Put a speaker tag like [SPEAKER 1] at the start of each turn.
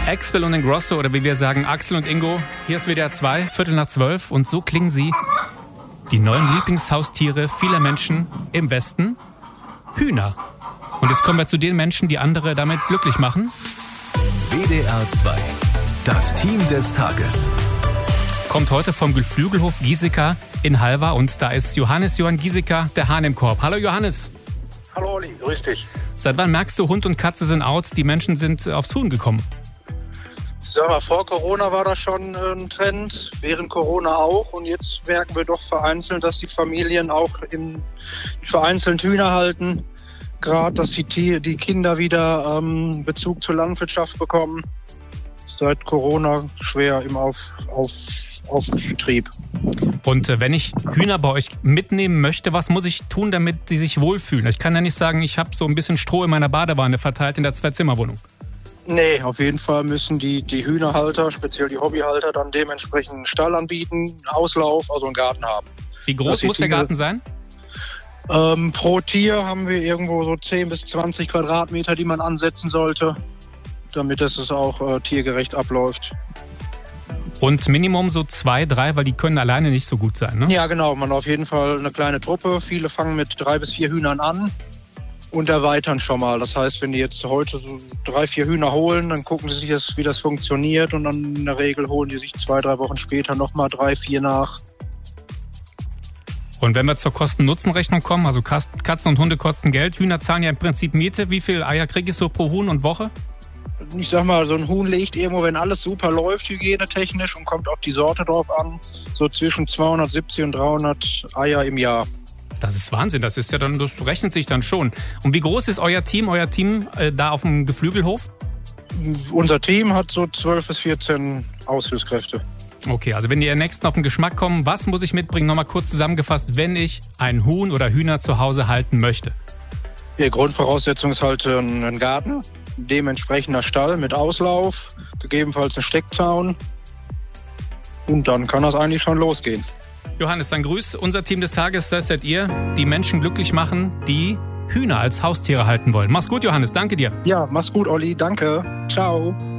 [SPEAKER 1] Axwell und Ingrosso, oder wie wir sagen, Axel und Ingo. Hier ist WDR 2, 11:15 und so klingen sie. Die neuen Lieblingshaustiere vieler Menschen im Westen, Hühner. Und jetzt kommen wir zu den Menschen, die andere damit glücklich machen.
[SPEAKER 2] WDR 2, das Team des Tages.
[SPEAKER 1] Kommt heute vom Geflügelhof Giesecke in Halver und da ist Johannes Johann Giesecke, der Hahn im Korb. Hallo Johannes.
[SPEAKER 3] Hallo Olli, grüß dich.
[SPEAKER 1] Seit wann merkst du, Hund und Katze sind out, die Menschen sind aufs Huhn gekommen?
[SPEAKER 3] Ich sag mal, vor Corona war das schon ein Trend, während Corona auch. Und jetzt merken wir doch vereinzelt, dass die Familien auch vereinzelt Hühner halten. Gerade, dass die Kinder wieder Bezug zur Landwirtschaft bekommen. Seit Corona schwer im Auftrieb.
[SPEAKER 1] Und wenn ich Hühner bei euch mitnehmen möchte, was muss ich tun, damit sie sich wohlfühlen? Ich kann ja nicht sagen, ich habe so ein bisschen Stroh in meiner Badewanne verteilt in der Zwei-Zimmer-Wohnung.
[SPEAKER 3] Nee, auf jeden Fall müssen die Hühnerhalter, speziell die Hobbyhalter, dann dementsprechend einen Stall anbieten, einen Auslauf, also einen Garten haben.
[SPEAKER 1] Wie groß muss der Garten sein?
[SPEAKER 3] Pro Tier haben wir irgendwo so 10 bis 20 Quadratmeter, die man ansetzen sollte, damit es auch tiergerecht abläuft.
[SPEAKER 1] Und Minimum so 2, 3, weil die können alleine nicht so gut sein, ne?
[SPEAKER 3] Ja, genau. Man auf jeden Fall eine kleine Truppe. Viele fangen mit 3 bis 4 Hühnern an und erweitern schon mal. Das heißt, wenn die jetzt heute so 3, 4 Hühner holen, dann gucken sie sich, wie das funktioniert. Und dann in der Regel holen die sich 2, 3 Wochen später nochmal 3, 4 nach.
[SPEAKER 1] Und wenn wir zur Kosten-Nutzen-Rechnung kommen, also Katzen und Hunde kosten Geld, Hühner zahlen ja im Prinzip Miete. Wie viel Eier krieg ich so pro Huhn und Woche?
[SPEAKER 3] Ich sag mal, so ein Huhn legt irgendwo, wenn alles super läuft, hygienetechnisch, und kommt auf die Sorte drauf an, so zwischen 270 und 300 Eier im Jahr.
[SPEAKER 1] Das ist Wahnsinn, das rechnet sich dann schon. Und wie groß ist euer Team da auf dem Geflügelhof?
[SPEAKER 3] Unser Team hat so 12 bis 14 Aushilfskräfte.
[SPEAKER 1] Okay, also wenn die nächsten auf den Geschmack kommen, was muss ich mitbringen? Nochmal kurz zusammengefasst, wenn ich ein Huhn oder Hühner zu Hause halten möchte.
[SPEAKER 3] Die Grundvoraussetzung ist halt ein Garten, dementsprechender Stall mit Auslauf, gegebenenfalls ein Steckzaun, und dann kann das eigentlich schon losgehen.
[SPEAKER 1] Johannes, dann grüß unser Team des Tages, das seid ihr, die Menschen glücklich machen, die Hühner als Haustiere halten wollen. Mach's gut, Johannes, danke dir.
[SPEAKER 3] Ja, mach's gut, Olli, danke. Ciao.